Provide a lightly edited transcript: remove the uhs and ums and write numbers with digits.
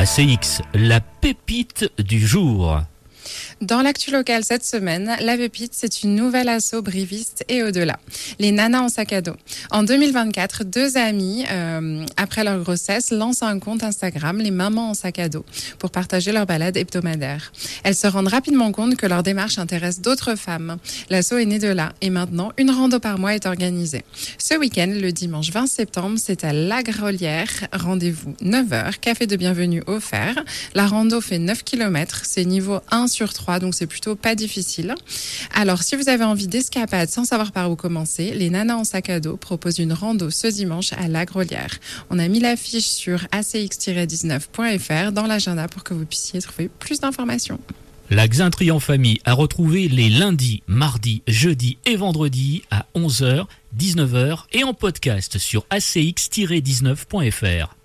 ACX, la pépite du jour. Dans l'actu locale cette semaine, la pépite, c'est une nouvelle asso briviste et au-delà. Les nanas en sac à dos. En 2024, deux amies, après leur grossesse, lancent un compte Instagram, les mamans en sac à dos, pour partager leur balade hebdomadaire. Elles se rendent rapidement compte que leur démarche intéresse d'autres femmes. L'asso est née de là et maintenant, une rando par mois est organisée. Ce week-end, le dimanche 20 septembre, c'est à La Grolière. Rendez-vous 9h, café de bienvenue offert. La rando fait 9 km, c'est niveau 1/3, donc c'est plutôt pas difficile. Alors, si vous avez envie d'escapade sans savoir par où commencer, les nanas en sac à dos proposent une rando ce dimanche à La Grolière. On a mis l'affiche sur acx-19.fr dans l'agenda pour que vous puissiez trouver plus d'informations. La Xintrie en famille a retrouvé les lundis, mardis, jeudis et vendredis à 11h, 19h et en podcast sur acx-19.fr.